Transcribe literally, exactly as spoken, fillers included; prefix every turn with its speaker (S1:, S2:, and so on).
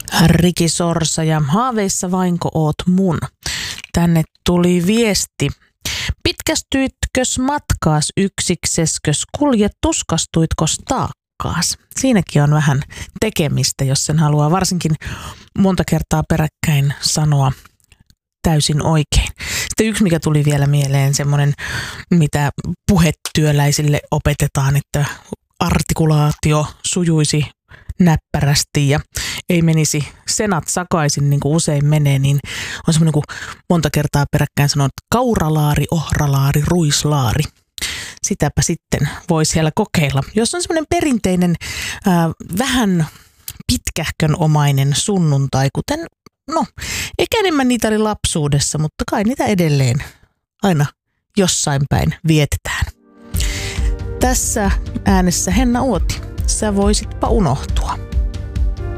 S1: Riki Sorsa ja haaveissa vainko oot mun. Tänne tuli viesti. Pitkästyitkös matkaas yksikseskös, kuljet tuskastuitkos taakkaas? Siinäkin on vähän tekemistä, jos sen haluaa varsinkin monta kertaa peräkkäin sanoa täysin oikein. Sitten yksi, mikä tuli vielä mieleen, semmoinen, mitä puhetyöläisille opetetaan, että artikulaatio sujuisi näppärästi ja ei menisi senat sakaisin niin kuin usein menee, niin on semmoinen kuin monta kertaa peräkkäin sanoo, että kauralaari, ohralaari, ruislaari. Sitäpä sitten voi siellä kokeilla. Jos on semmoinen perinteinen ää, vähän pitkähkönomainen sunnuntai, kuten no, ehkä enemmän niitä oli lapsuudessa, mutta kai niitä edelleen aina jossain päin vietetään. Tässä äänessä Henna Uoti. Sä voisitpa unohtua.